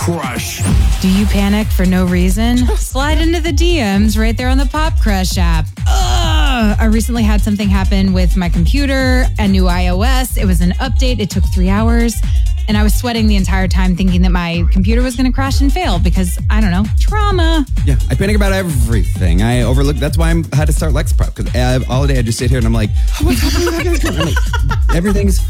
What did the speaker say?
Crush. Do you panic for no reason? Slide into the DMs right there on the Pop Crush app. Ugh! I recently had something happen with my computer, a new iOS. It was an update. It took 3 hours. And I was sweating the entire time thinking that my computer was going to crash and fail because, I don't know, trauma. Yeah, I panic about everything. I overlook. That's why I had to start Lexapro. Because all day I just sit here and I'm like, what's happening? Everything's